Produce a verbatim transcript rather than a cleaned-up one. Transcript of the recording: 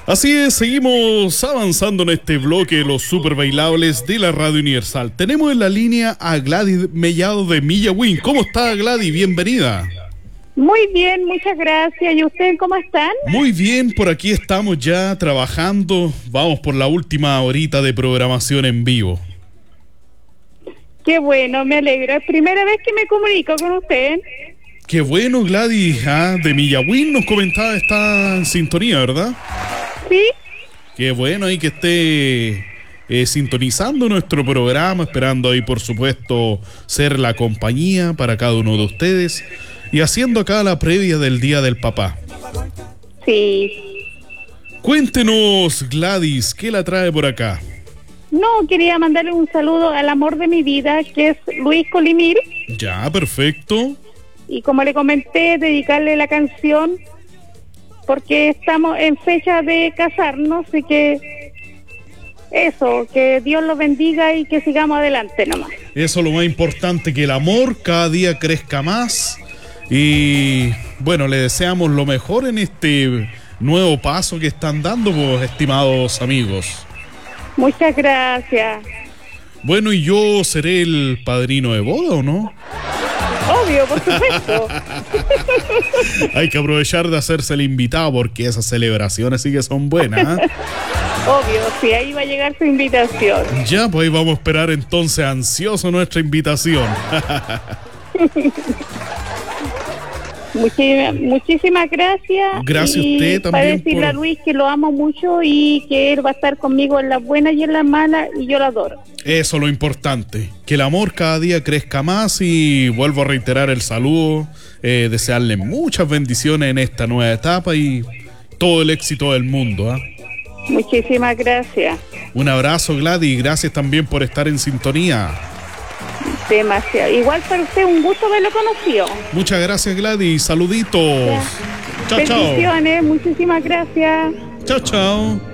Así es, seguimos avanzando en este bloque de los super bailables de la Radio Universal. Tenemos en la línea a Gladys Mellado de Millawin. ¿Cómo está, Gladys? Bienvenida. Muy bien, muchas gracias. ¿Y ustedes cómo están? Muy bien, por aquí estamos ya trabajando. Vamos por la última horita de programación en vivo. Qué bueno, me alegro. Es primera vez que me comunico con usted. Qué bueno, Gladys. Ah, de Millawin nos comentaba, está en sintonía, ¿verdad? Sí. Qué bueno ahí que esté eh, sintonizando nuestro programa, esperando ahí, por supuesto, ser la compañía para cada uno de ustedes y haciendo acá la previa del Día del Papá. Sí. Cuéntenos, Gladys, ¿qué la trae por acá? No, quería mandarle un saludo al amor de mi vida, que es Luis Colimir. Ya, perfecto. Y como le comenté, dedicarle la canción porque estamos en fecha de casarnos y que eso, que Dios los bendiga y que sigamos adelante nomás. Eso es lo más importante, que el amor cada día crezca más y bueno, le deseamos lo mejor en este nuevo paso que están dando, pues, estimados amigos. Muchas gracias. Bueno, ¿y yo seré el padrino de boda o no? Obvio, por supuesto. Hay que aprovechar de hacerse el invitado porque esas celebraciones sí que son buenas, ¿eh? Obvio, sí, ahí va a llegar su invitación. Ya, pues ahí vamos a esperar entonces ansioso nuestra invitación. Muchísimas, muchísimas gracias. Gracias a usted también. Para decirle por... a Luis que lo amo mucho y que él va a estar conmigo en las buenas y en las malas y yo lo adoro. Eso es lo importante, que el amor cada día crezca más y vuelvo a reiterar el saludo, eh, desearle muchas bendiciones en esta nueva etapa y todo el éxito del mundo, ¿eh? Muchísimas gracias. Un abrazo, Gladys, y gracias también por estar en sintonía. Demasiado. Igual para usted, un gusto haberlo conocido. Muchas gracias, Gladys. Saluditos. Ya. Chao, chao. Bendiciones, muchísimas gracias. Chao, chao.